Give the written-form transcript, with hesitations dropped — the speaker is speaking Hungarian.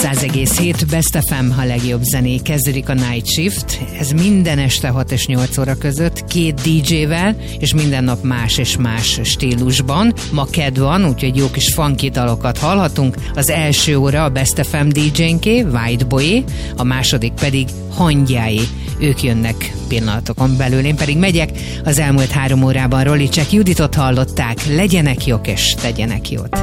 100,7 Best FM, a legjobb zené. Kezdődik a Night Shift. Ez minden este 6 és 8 óra között, 2 DJ-vel, és minden nap más és más stílusban. Ma kedd van, úgyhogy jó kis funky dalokat hallhatunk. Az első óra a Best FM DJ-nké, White Boy, a második pedig Hangyái. Ők jönnek pillanatokon belül, én pedig megyek. Az elmúlt 3 órában Rolicek Juditot hallották. Legyenek jók és tegyenek jót.